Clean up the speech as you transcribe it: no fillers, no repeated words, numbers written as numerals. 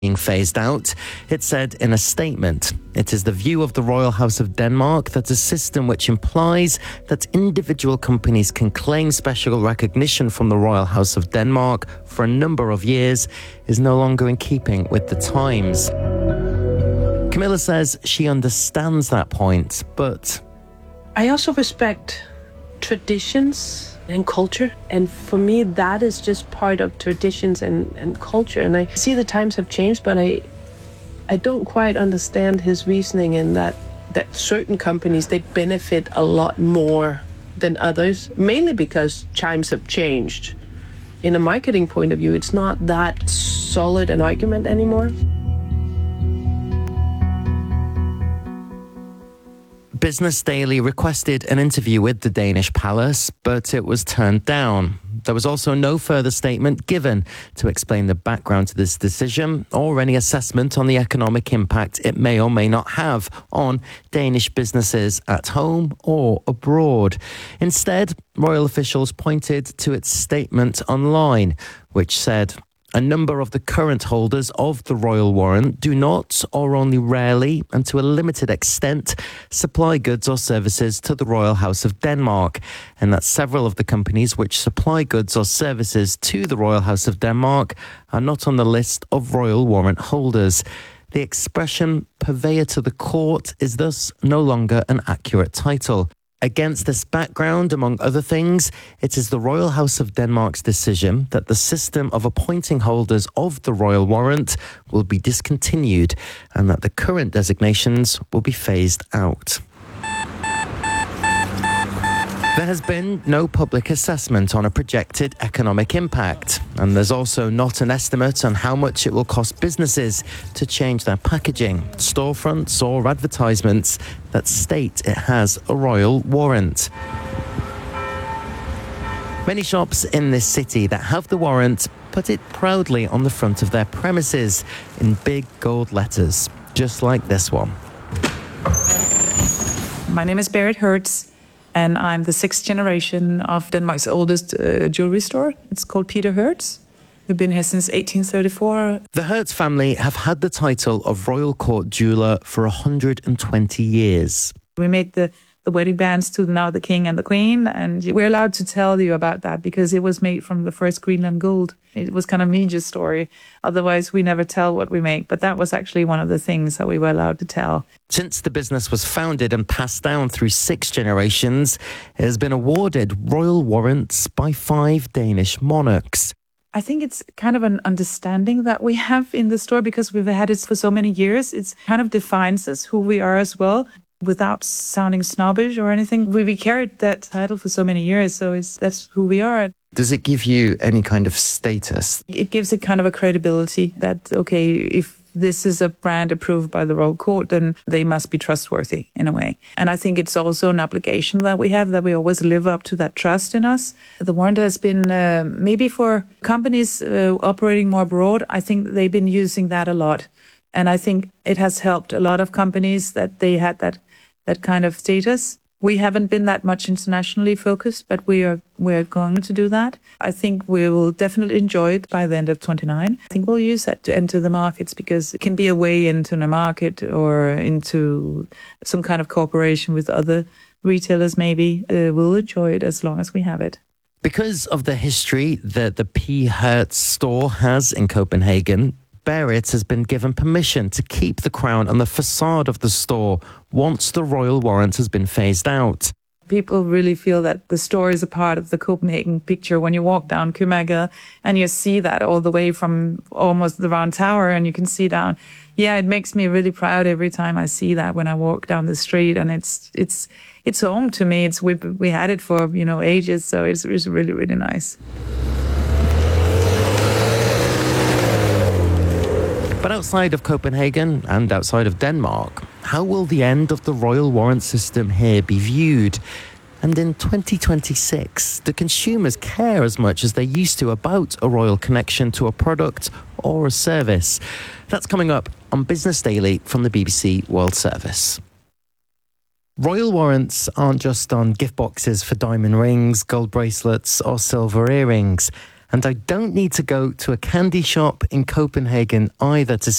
being phased out. It said in a statement, it is the view of the Royal House of Denmark that a system which implies that individual companies can claim special recognition from the Royal House of Denmark for a number of years is no longer in keeping with the times. Camilla says she understands that point, but I also respect traditions and culture, and for me that is just part of traditions and culture. And I see the times have changed, but I don't quite understand his reasoning in that certain companies, they benefit a lot more than others, mainly because times have changed. In a marketing point of view, it's not that solid an argument anymore. Business Daily requested an interview with the Danish palace, but it was turned down. There was also no further statement given to explain the background to this decision or any assessment on the economic impact it may or may not have on Danish businesses at home or abroad. Instead, royal officials pointed to its statement online, which said, a number of the current holders of the royal warrant do not, or only rarely, and to a limited extent, supply goods or services to the Royal House of Denmark, and that several of the companies which supply goods or services to the Royal House of Denmark are not on the list of royal warrant holders. The expression purveyor to the court is thus no longer an accurate title. Against this background, among other things, it is the Royal House of Denmark's decision that the system of appointing holders of the royal warrant will be discontinued and that the current designations will be phased out. There has been no public assessment on a projected economic impact, and there's also not an estimate on how much it will cost businesses to change their packaging, storefronts or advertisements that state it has a royal warrant. Many shops in this city that have the warrant put it proudly on the front of their premises in big gold letters, just like this one. My name is Berit Hertz, and I'm the sixth generation of Denmark's oldest jewelry store. It's called Peter Hertz. We've been here since 1834. The Hertz family have had the title of Royal Court Jeweller for 120 years. We made the wedding bands to now the king and the queen, and we're allowed to tell you about that because it was made from the first Greenland gold. It was kind of Media's story. Otherwise, we never tell what we make, but that was actually one of the things that we were allowed to tell. Since the business was founded and passed down through 6 generations, it has been awarded royal warrants by 5 Danish monarchs. I think it's kind of an understanding that we have in the store because we've had it for so many years. It kind of defines us, who we are as well. Without sounding snobbish or anything, we carried that title for so many years, so that's who we are. Does it give you any kind of status? It gives it kind of a credibility that, okay, if this is a brand approved by the Royal Court, then they must be trustworthy in a way. And I think it's also an obligation that we have, that we always live up to that trust in us. The warrant has been, maybe for companies operating more abroad, I think they've been using that a lot. And I think it has helped a lot of companies that they had that kind of status. We haven't been that much internationally focused, but we're going to do that. I think we will definitely enjoy it by the end of 2029. I think we'll use that to enter the markets because it can be a way into the market or into some kind of cooperation with other retailers maybe. We'll enjoy it as long as we have it. Because of the history that the P. Hertz store has in Copenhagen, Berit has been given permission to keep the crown on the facade of the store once the royal warrant has been phased out. People really feel that the store is a part of the Copenhagen picture when you walk down Købmagergade and you see that all the way from almost the Round Tower and you can see down. Yeah, it makes me really proud every time I see that when I walk down the street, and it's home to me. We had it for ages, so it's really, really nice. But outside of Copenhagen and outside of Denmark, how will the end of the royal warrant system here be viewed? And in 2026, do consumers care as much as they used to about a royal connection to a product or a service? That's coming up on Business Daily from the BBC World Service. Royal warrants aren't just on gift boxes for diamond rings, gold bracelets or silver earrings. And I don't need to go to a candy shop in Copenhagen either to